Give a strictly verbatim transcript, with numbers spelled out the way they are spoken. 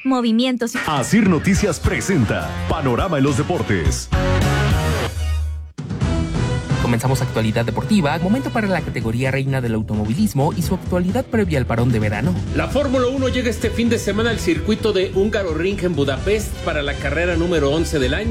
movimientos. Asir Noticias presenta Panorama en los Deportes. Comenzamos actualidad deportiva, momento para la categoría reina del automovilismo y su actualidad previa al parón de verano. La Fórmula uno llega este fin de semana al circuito de Hungaroring en Budapest para la carrera número once del año.